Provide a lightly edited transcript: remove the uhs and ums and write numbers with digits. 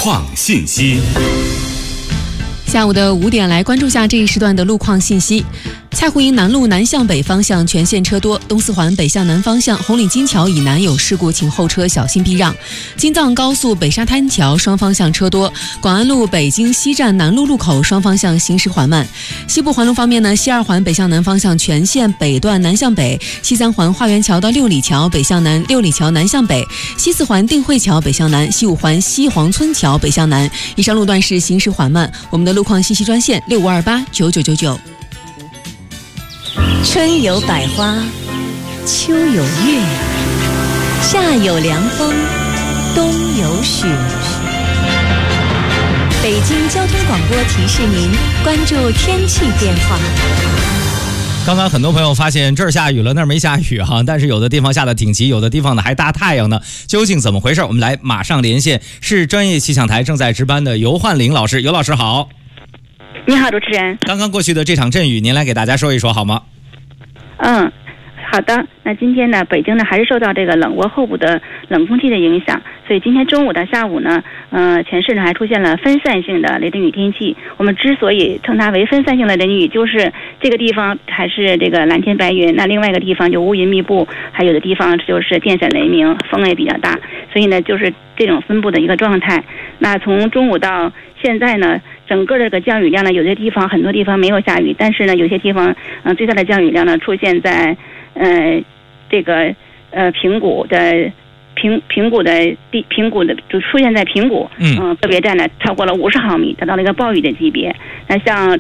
况信息。 下午的5点，来关注下这一时段的路况信息。蔡湖营南路南向北方向全线车多，东四环北向南方向红岭金桥以南有事故，请后车小心避让。京藏高速北沙滩桥双方向车多，广安路北京西站南路路口双方向行驶缓慢。西部环路方面呢，西2环北向南方向全线北段南向北，西3环花园桥到六里桥北向南，六里桥南向北，西4环定慧桥北向南，西5环西黄村桥北向南。以上路段是行驶缓慢。我们的路况信息专线65289999。 春有百花，秋有月，夏有凉风，冬有雪。北京交通广播提示您关注天气变化。 刚刚很多朋友发现这儿下雨了，那儿没下雨哈，但是有的地方下的挺急，有的地方呢还大太阳呢，究竟怎么回事？我们来马上连线市专业气象台正在值班的尤焕玲老师。尤老师好。 你好，主持人。 刚刚过去的这场阵雨，您来给大家说一说好吗？ 好的。那今天呢，北京呢还是受到这个冷涡候补的冷空气的影响，所以今天中午到下午呢，全市呢还出现了分散性的雷阵雨天气。我们之所以称它为分散性的雷阵雨，就是这个地方还是这个蓝天白云，那另外一个地方就乌云密布，还有的地方就是电闪雷鸣，风也比较大，所以呢就是这种分布的一个状态。那从中午到现在呢，整个这个降雨量呢，有些地方很多地方没有下雨，但是呢有些地方最大的降雨量呢出现在平谷的就出现在平谷，个别站呢超过了50毫米，达到了一个暴雨的级别。那像